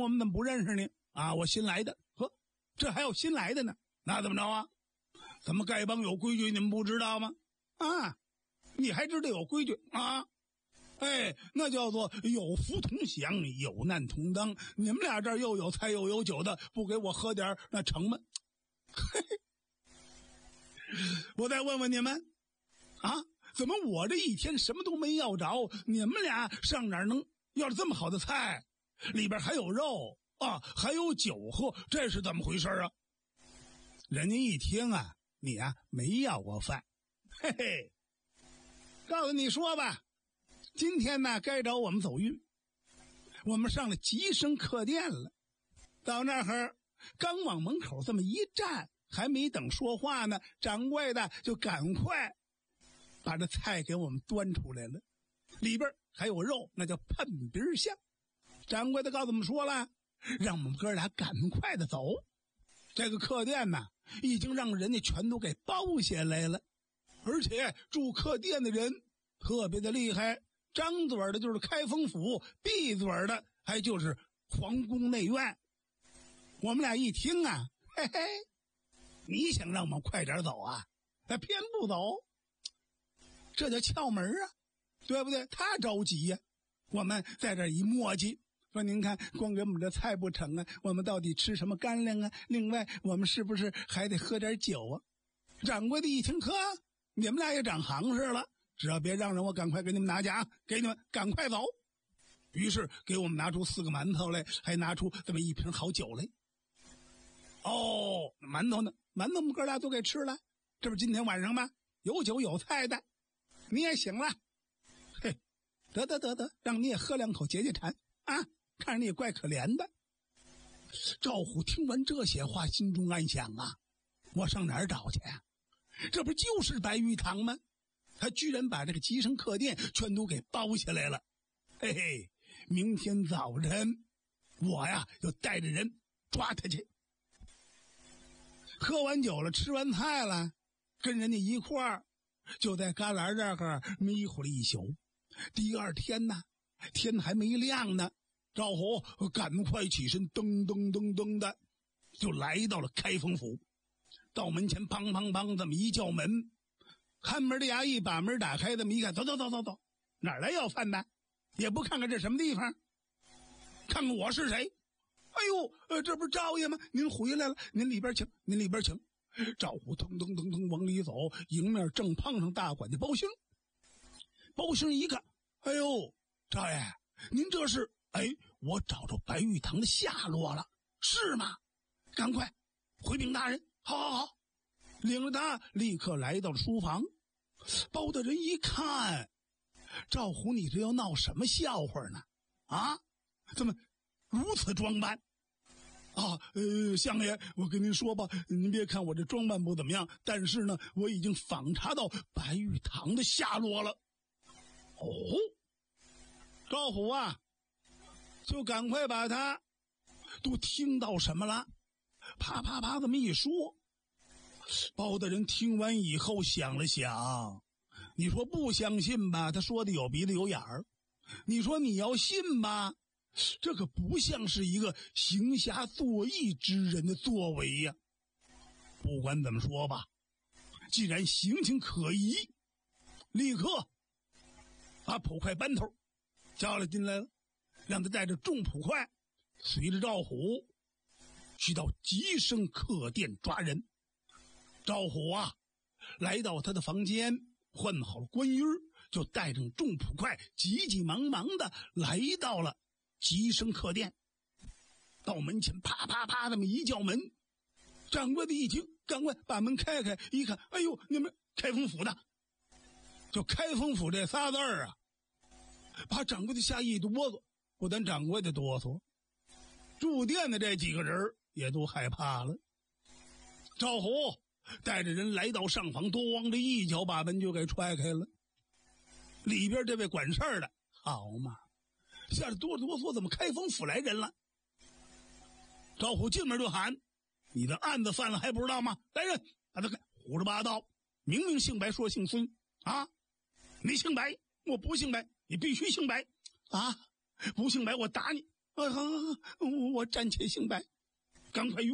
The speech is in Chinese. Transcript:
我们怎么不认识你啊？我新来的。呵，这还有新来的呢？那怎么着啊？怎么丐帮有规矩，你们不知道吗？啊，你还知道有规矩啊？哎，那叫做有福同享，有难同当。你们俩这儿又有菜又有酒的，不给我喝点那成吗？嘿嘿，我再问问你们啊，怎么我这一天什么都没要着，你们俩上哪儿能要着这么好的菜，里边还有肉啊，还有酒喝，这是怎么回事啊？人家一听啊，你啊没要过饭，嘿嘿，告诉你说吧，今天呢该找我们走运，我们上了吉生客店了。到那儿刚往门口这么一站，还没等说话呢，掌柜的就赶快把这菜给我们端出来了，里边还有肉，那叫喷鼻香。掌柜的告诉我们说了，让我们哥俩赶快的走。这个客店呢，已经让人家全都给包下来了，而且住客店的人特别的厉害，张嘴的就是开封府，闭嘴的还就是皇宫内院。我们俩一听啊，嘿嘿，你想让我们快点走啊？他偏不走，这叫窍门啊，对不对？他着急呀，我们在这一磨叽，说您看，光给我们这菜不成啊，我们到底吃什么干粮啊？另外，我们是不是还得喝点酒啊？掌柜的一听，呵，你们俩也长行市了，只要别让人，我赶快给你们拿奖，给你们赶快走。于是给我们拿出4个馒头来，还拿出这么一瓶好酒来。哦，馒头呢？馒头我们哥俩都给吃了，这不是今天晚上吗？有酒有菜的，你也醒了。嘿，得，让你也喝2口解解馋啊！看着你也怪可怜的。赵虎听完这些话，心中暗想啊，我上哪儿找去啊？这不就是白玉堂吗？他居然把这个吉生客店全都给包下来了。嘿嘿，明天早晨我呀就带着人抓他去。喝完酒了，吃完菜了，跟人家一块儿就在旮旯这儿迷糊了一宿。第二天呢，天还没亮呢，赵虎赶快起身，噔的就来到了开封府。到门前梆这么一叫门，看门的衙役把门打开，这么一看，走，哪儿来要饭的？也不看看这什么地方，看看我是谁。哎呦，这不是赵爷吗？您回来了，您里边请。赵虎腾往里走，迎面正碰上大管家包兴。包兴一看，哎呦，赵爷，您这是？哎，我找着白玉堂的下落了，是吗？赶快回禀大人。好，领着他立刻来到了书房。包大人一看，赵虎，你这要闹什么笑话呢？啊，怎么如此装扮啊？相爷，我跟您说吧，您别看我这装扮不怎么样，但是呢，我已经访查到白玉堂的下落了。哦，赵虎啊，就赶快把他都听到什么了，啪这么一说。包大人听完以后想了想，你说不相信吧，他说的有鼻子有眼儿；你说你要信吧，这可不像是一个行侠作义之人的作为呀。不管怎么说吧，既然行情可疑，立刻把捕快班头叫了进来了，让他带着众捕快随着赵虎去到吉生客店抓人。赵虎啊，来到他的房间，换好了官衣，就带着众捕快急忙的来到了吉生客店。到门前啪这么一叫门，掌柜的一听，赶快把门开开，一看，哎呦，你们开封府的，就开封府这仨字儿啊，把掌柜的吓一哆嗦。不但掌柜的哆嗦，住店的这几个人也都害怕了。赵虎带着人来到上房，咣的一脚把门就给踹开了。里边这位管事儿的，好嘛，吓得哆嗦，怎么开封府来人了？赵虎进门就喊，你的案子犯了还不知道吗？来人，把他看胡说八道，明明姓白说姓孙啊！你姓白，我不姓白，你必须姓白啊！不姓白我打你好，我暂且行拜，赶快